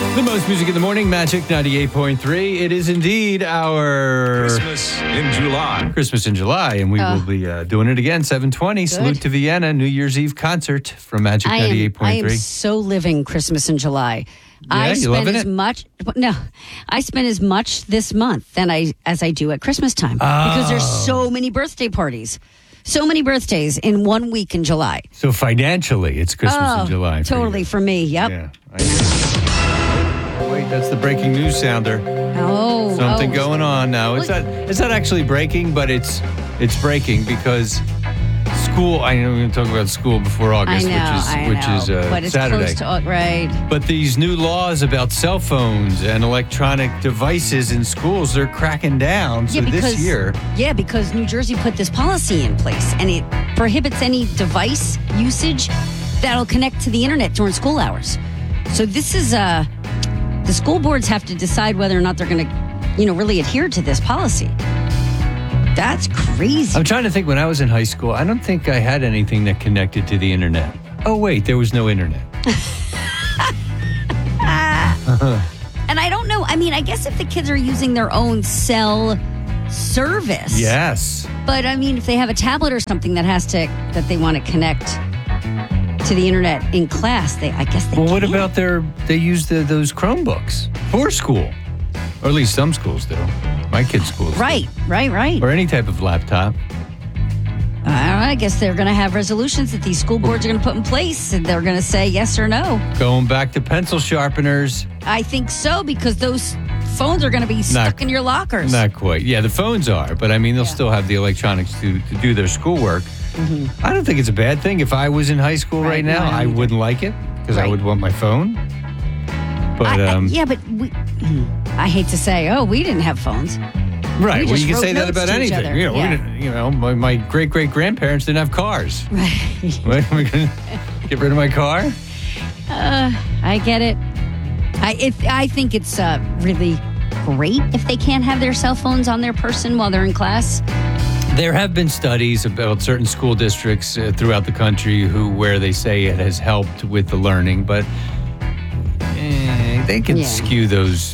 The most music in the morning, Magic 98.3. It is indeed our Christmas in July. Christmas in July, and we will be doing it again, 7:20. Salute to Vienna, New Year's Eve concert from Magic 98.3. I am so living Christmas in July. Yeah, you loving it? I spend as much this month as I do at Christmas time because there's so many birthday parties. So many birthdays in 1 week in July. So financially, it's Christmas in July. Totally for me. Yep. Yeah. Wait, that's the breaking news sounder. Oh, Something going on now. It's not actually breaking, but it's breaking because school. I know we're going to talk about school before August, which is but it's Saturday. Close to, right. But these new laws about cell phones and electronic devices in schools, they're cracking down. So this year. Yeah, because New Jersey put this policy in place, and it prohibits any device usage that'll connect to the internet during school hours. So this is the school boards have to decide whether or not they're going to, really adhere to this policy. That's crazy. I'm trying to think when I was in high school, I don't think I had anything that connected to the internet. Oh, wait, there was no internet. And I don't know. I mean, I guess if the kids are using their own cell service. Yes. But I mean, if they have a tablet or something that they want to connect to the internet in class, I guess they Well, can. what about they use those Chromebooks for school? Or at least some schools do. My kids' schools do. Right. Or any type of laptop. I guess they're going to have resolutions that these school boards are going to put in place, and they're going to say yes or no. Going back to pencil sharpeners. I think so, because those phones are going to be stuck in your lockers. Not quite. Yeah, the phones are, but I mean, they'll still have the electronics to do their schoolwork. Mm-hmm. I don't think it's a bad thing. If I was in high school right now, I wouldn't like it because I would want my phone. But I hate to say, we didn't have phones. Right. Well, you can wrote say that notes about to each anything. other. My great-great-grandparents didn't have cars. Right. What, am I going to get rid of my car? I get it. I think it's really great if they can't have their cell phones on their person while they're in class. There have been studies about certain school districts throughout the country where they say it has helped with the learning, but they can skew those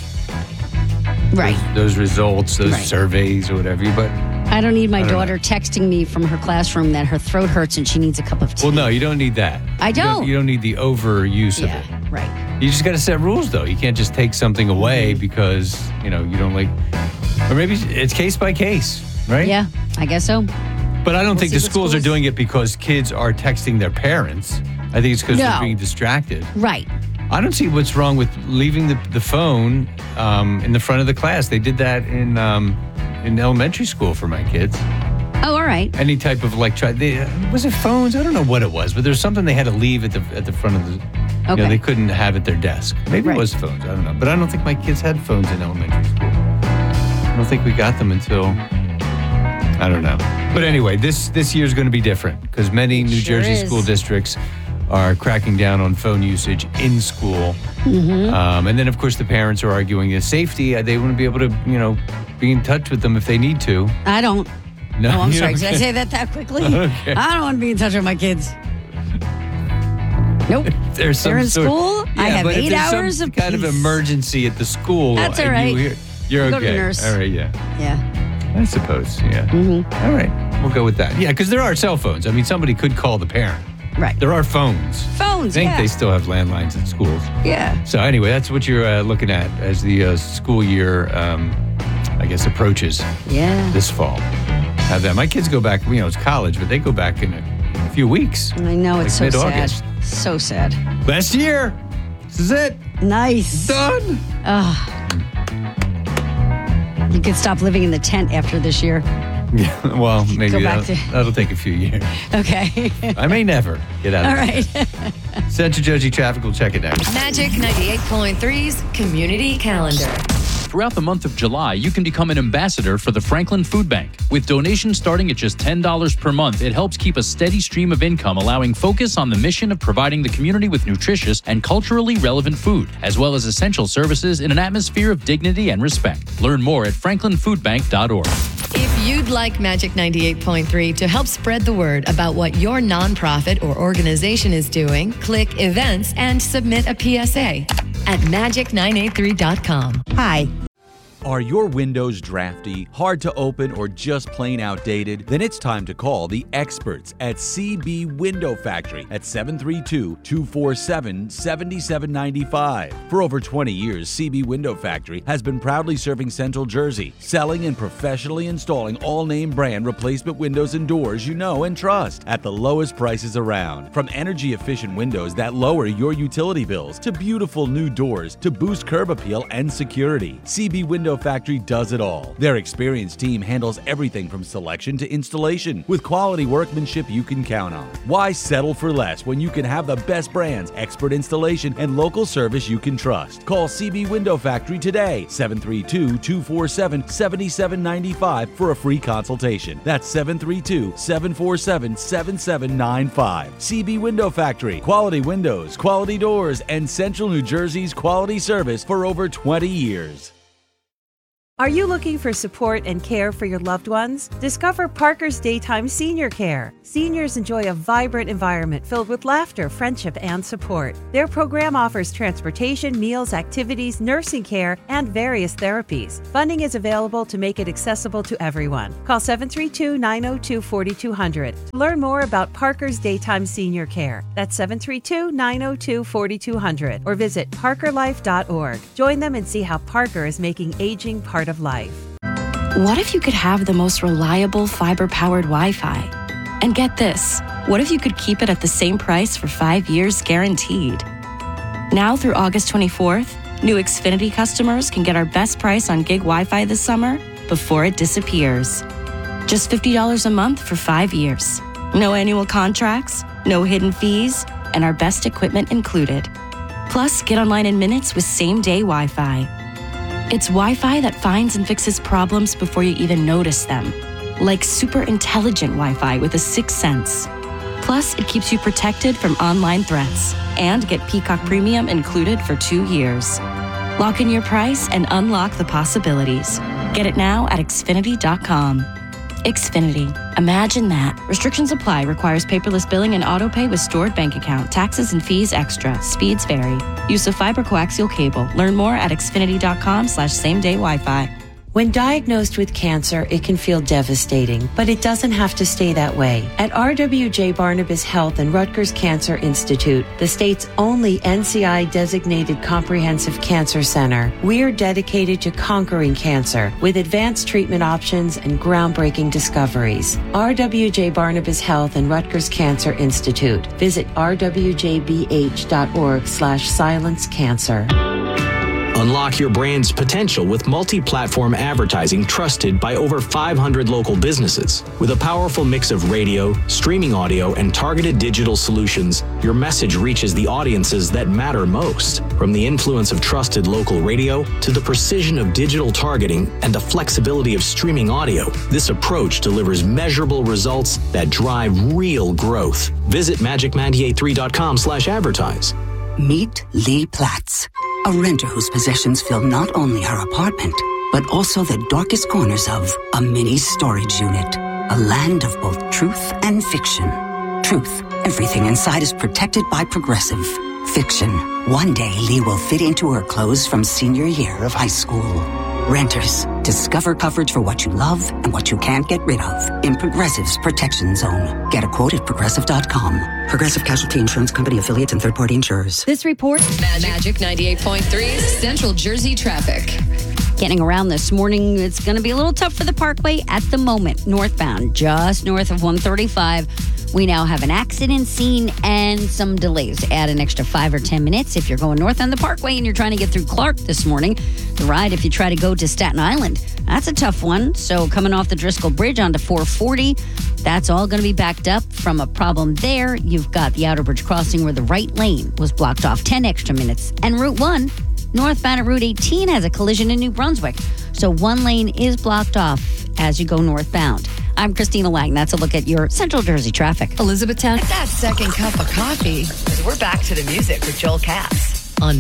results, those surveys or whatever. But I don't need my daughter texting me from her classroom that her throat hurts and she needs a cup of tea. Well, no, you don't need that. I don't. You don't need the overuse of it. Right. You just got to set rules, though. You can't just take something away because, you don't like, or maybe it's case by case, right? Yeah, I guess so. But I don't think the schools are doing it because kids are texting their parents. I think it's because they're being distracted. Right. I don't see what's wrong with leaving the phone in the front of the class. They did that in elementary school for my kids. Oh, all right. Any type of electronic. Was it phones? I don't know what it was, but there's something they had to leave at the front of the. Okay. They couldn't have at their desk. Maybe it was phones. I don't know. But I don't think my kids had phones in elementary school. I don't think we got them until. I don't know. But anyway, this year's going to be different because many New Jersey school districts are cracking down on phone usage in school. Mm-hmm. And then, of course, the parents are arguing the safety. They want to be able to, be in touch with them if they need to. I don't. No, I'm sorry. Did I say that quickly? Okay. I don't want to be in touch with my kids. Nope. They're in school. I have 8 hours of kind of emergency at the school. That's all right. You're okay. Go to the nurse. All right, yeah. Yeah. I suppose, yeah. Mm-hmm. All right, we'll go with that. Yeah, because there are cell phones. I mean, somebody could call the parent. Right. There are phones. Phones, I think they still have landlines at schools. Yeah. So anyway, that's what you're looking at as the school year, approaches. Yeah. This fall. Have that. My kids go back. It's college, but they go back in a few weeks. I know, it's so mid-August. sad. So sad. Last year. This is it. Nice. Done. You could stop living in the tent after this year. Yeah, well, maybe that'll take a few years. Okay. I may never get out of All right. Central Jersey Traffic will check it out. Magic 98.3's Community Calendar. Throughout the month of July, you can become an ambassador for the Franklin Food Bank. With donations starting at just $10 per month, it helps keep a steady stream of income, allowing focus on the mission of providing the community with nutritious and culturally relevant food, as well as essential services in an atmosphere of dignity and respect. Learn more at franklinfoodbank.org. If you'd like Magic 98.3 to help spread the word about what your nonprofit or organization is doing, click Events and submit a PSA. at magic983.com. Hi. Are your windows drafty, hard to open, or just plain outdated? Then it's time to call the experts at CB Window Factory at 732-247-7795. For over 20 years, CB Window Factory has been proudly serving Central Jersey, selling and professionally installing all-name brand replacement windows and doors you know and trust at the lowest prices around. From energy-efficient windows that lower your utility bills to beautiful new doors to boost curb appeal and security, CB Window Factory does it all. Their experienced team handles everything from selection to installation with quality workmanship you can count on. Why settle for less when you can have the best brands, expert installation, and local service you can trust? Call CB Window Factory today, 732-247-7795 for a free consultation. That's 732-747-7795. CB Window Factory. Quality windows, quality doors, and Central New Jersey's quality service for over 20 years. Are you looking for support and care for your loved ones? Discover Parker's Daytime Senior Care. Seniors enjoy a vibrant environment filled with laughter, friendship, and support. Their program offers transportation, meals, activities, nursing care, and various therapies. Funding is available to make it accessible to everyone. Call 732-902-4200 to learn more about Parker's Daytime Senior Care. That's 732-902-4200 or visit parkerlife.org. Join them and see how Parker is making aging part of life. What if you could have the most reliable fiber-powered Wi-Fi? And get this, what if you could keep it at the same price for 5 years guaranteed? Now through August 24th, new Xfinity customers can get our best price on gig Wi-Fi this summer before it disappears. Just $50 a month for 5 years. No annual contracts, no hidden fees, and our best equipment included. Plus, get online in minutes with same-day Wi-Fi. It's Wi-Fi that finds and fixes problems before you even notice them. Like super intelligent Wi-Fi with a sixth sense. Plus, it keeps you protected from online threats. And get Peacock Premium included for 2 years. Lock in your price and unlock the possibilities. Get it now at Xfinity.com. Xfinity. Imagine that. Restrictions apply. Requires paperless billing and autopay with stored bank account. Taxes and fees extra. Speeds vary. Use of fiber coaxial cable. Learn more at Xfinity.com/same-day Wi-Fi. When diagnosed with cancer, it can feel devastating, but it doesn't have to stay that way. At RWJ Barnabas Health and Rutgers Cancer Institute, the state's only NCI-designated comprehensive cancer center, we're dedicated to conquering cancer with advanced treatment options and groundbreaking discoveries. RWJ Barnabas Health and Rutgers Cancer Institute. Visit rwjbh.org/silencecancer. Unlock your brand's potential with multi-platform advertising trusted by over 500 local businesses. With a powerful mix of radio, streaming audio, and targeted digital solutions, your message reaches the audiences that matter most. From the influence of trusted local radio to the precision of digital targeting and the flexibility of streaming audio, this approach delivers measurable results that drive real growth. Visit magic983.com/advertise. Meet Lee Platts, a renter whose possessions fill not only her apartment, but also the darkest corners of a mini storage unit. A land of both truth and fiction. Truth, everything inside is protected by Progressive. Fiction, one day Lee will fit into her clothes from senior year of high school. Renters, discover coverage for what you love and what you can't get rid of in Progressive's Protection Zone. Get a quote at Progressive.com. Progressive Casualty Insurance Company affiliates and third-party insurers. This report, Magic 98.3 Central Jersey traffic. Getting around this morning, it's going to be a little tough for the Parkway at the moment. Northbound, just north of 135. We now have an accident scene and some delays. Add an extra 5 or 10 minutes if you're going north on the Parkway and you're trying to get through Clark this morning. The ride, if you try to go to Staten Island, that's a tough one. So coming off the Driscoll Bridge onto 440, that's all going to be backed up from a problem there. You've got the Outer Bridge crossing where the right lane was blocked off 10 extra minutes. And Route 1, northbound at Route 18, has a collision in New Brunswick. So one lane is blocked off as you go northbound. I'm Christina Lang. That's a look at your Central Jersey traffic. Elizabethtown, that second cup of coffee. We're back to the music with Joel Katz.